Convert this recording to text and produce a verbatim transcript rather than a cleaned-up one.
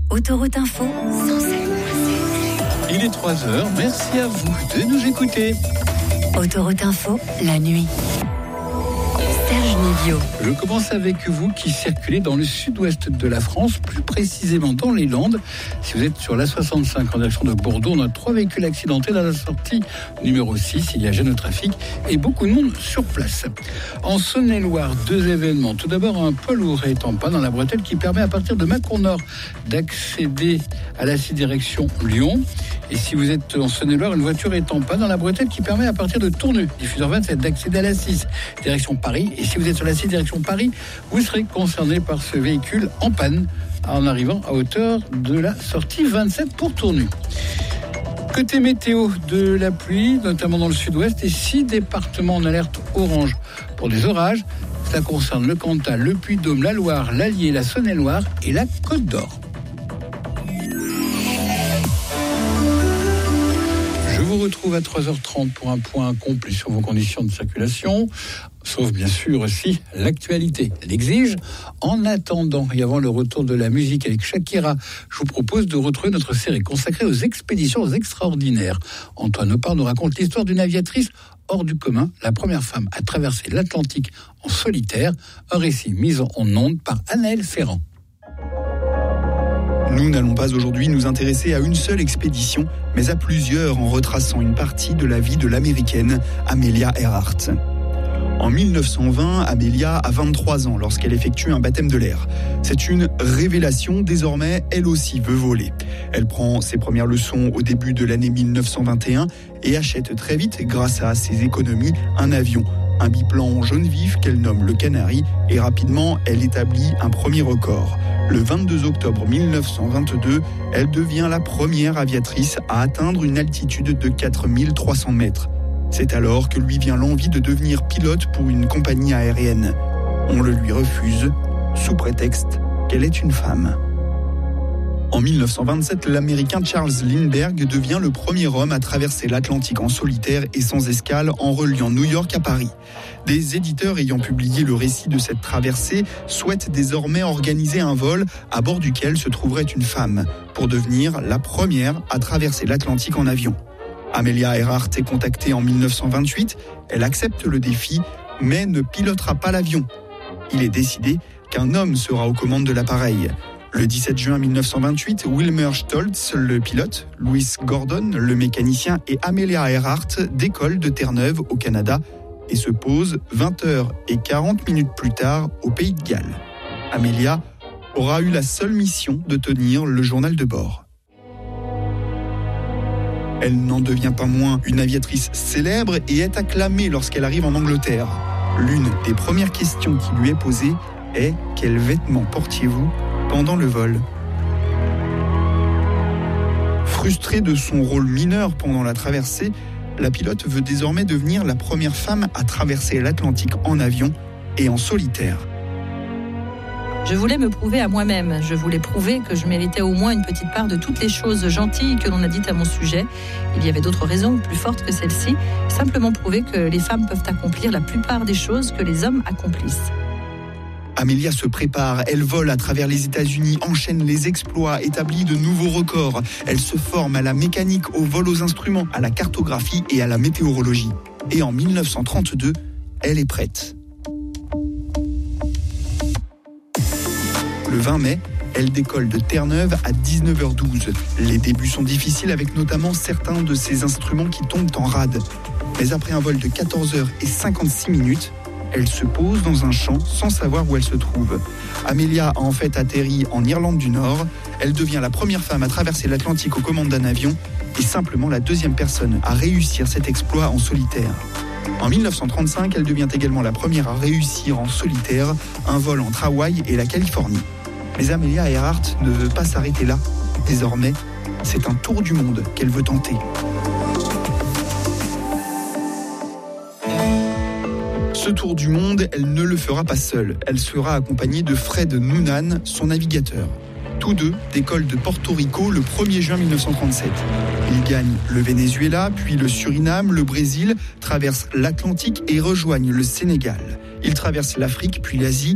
Autoroute Info, cent sept. Il est trois heures, merci à vous de nous écouter. Autoroute Info, la nuit. Serge Nivio. Je commence avec vous qui circulez dans le sud-ouest de la France, plus précisément dans les Landes. Si vous êtes sur l'A soixante-cinq en direction de Bordeaux, on a trois véhicules accidentés dans la sortie numéro six. Il y a gêne au trafic et beaucoup de monde sur place. En Saône-et-Loire, deux événements. Tout d'abord, un poids lourd est en panne dans la bretelle qui permet à partir de Mâcon Nord d'accéder à la six direction Lyon. Et si vous êtes en Saône-et-Loire, une voiture est en panne dans la bretelle qui permet à partir de Tourneux, diffuseur vingt-sept, d'accéder à la six direction Paris. Et si vous êtes sur la six direction Paris, vous serez concerné par ce véhicule en panne en arrivant à hauteur de la sortie vingt-sept pour Tournus. Côté météo, de la pluie, notamment dans le sud-ouest, et six départements en alerte orange pour des orages. Cela concerne le Cantal, le Puy-de-Dôme, la Loire, l'Allier, la Saône-et-Loire et la Côte d'Or. Je vous retrouve à trois heures trente pour un point complet sur vos conditions de circulation, sauf bien sûr si l'actualité l'exige. En attendant et avant le retour de la musique avec Shakira, je vous propose de retrouver notre série consacrée aux expéditions extraordinaires. Antoine Opar nous raconte l'histoire d'une aviatrice hors du commun, la première femme à traverser l'Atlantique en solitaire, un récit mis en ondes par Anaëlle Ferrand. Nous n'allons pas aujourd'hui nous intéresser à une seule expédition, mais à plusieurs en retraçant une partie de la vie de l'américaine Amelia Earhart. En mille neuf cent vingt, Amelia a vingt-trois ans lorsqu'elle effectue un baptême de l'air. C'est une révélation, désormais, elle aussi veut voler. Elle prend ses premières leçons au début de l'année mille neuf cent vingt et un et achète très vite, grâce à ses économies, un avion. Un biplan jaune vif qu'elle nomme le Canary, et rapidement, elle établit un premier record. Le vingt-deux octobre mille neuf cent vingt-deux, elle devient la première aviatrice à atteindre une altitude de quatre mille trois cents mètres. C'est alors que lui vient l'envie de devenir pilote pour une compagnie aérienne. On le lui refuse, sous prétexte qu'elle est une femme. En mille neuf cent vingt-sept, l'Américain Charles Lindbergh devient le premier homme à traverser l'Atlantique en solitaire et sans escale en reliant New York à Paris. Des éditeurs ayant publié le récit de cette traversée souhaitent désormais organiser un vol à bord duquel se trouverait une femme pour devenir la première à traverser l'Atlantique en avion. Amelia Earhart est contactée en mille neuf cent vingt-huit, elle accepte le défi mais ne pilotera pas l'avion. Il est décidé qu'un homme sera aux commandes de l'appareil. Le dix-sept juin mille neuf cent vingt-huit, Wilmer Stoltz, le pilote, Louis Gordon, le mécanicien, et Amelia Earhart décollent de Terre-Neuve au Canada et se posent vingt heures et quarante minutes plus tard au Pays de Galles. Amelia aura eu la seule mission de tenir le journal de bord. Elle n'en devient pas moins une aviatrice célèbre et est acclamée lorsqu'elle arrive en Angleterre. L'une des premières questions qui lui est posée est « Quels vêtements portiez-vous » pendant le vol. Frustrée de son rôle mineur pendant la traversée, la pilote veut désormais devenir la première femme à traverser l'Atlantique en avion et en solitaire. Je voulais me prouver à moi-même. Je voulais prouver que je méritais au moins une petite part de toutes les choses gentilles que l'on a dites à mon sujet. Il y avait d'autres raisons plus fortes que celle-ci. Simplement prouver que les femmes peuvent accomplir la plupart des choses que les hommes accomplissent. Amelia se prépare, elle vole à travers les États-Unis, enchaîne les exploits, établit de nouveaux records. Elle se forme à la mécanique, au vol aux instruments, à la cartographie et à la météorologie. Et en mille neuf cent trente-deux, elle est prête. Le vingt mai, elle décolle de Terre-Neuve à dix-neuf heures douze. Les débuts sont difficiles avec notamment certains de ses instruments qui tombent en rade. Mais après un vol de quatorze heures et cinquante-six minutes, elle se pose dans un champ sans savoir où elle se trouve. Amelia a en fait atterri en Irlande du Nord. Elle devient la première femme à traverser l'Atlantique aux commandes d'un avion et simplement la deuxième personne à réussir cet exploit en solitaire. En mille neuf cent trente-cinq, elle devient également la première à réussir en solitaire un vol entre Hawaï et la Californie. Mais Amelia Earhart ne veut pas s'arrêter là. Désormais, c'est un tour du monde qu'elle veut tenter. Ce tour du monde, elle ne le fera pas seule. Elle sera accompagnée de Fred Noonan, son navigateur. Tous deux décollent de Porto Rico le premier juin mille neuf cent trente-sept. Ils gagnent le Venezuela, puis le Suriname, le Brésil, traversent l'Atlantique et rejoignent le Sénégal. Ils traversent l'Afrique, puis l'Asie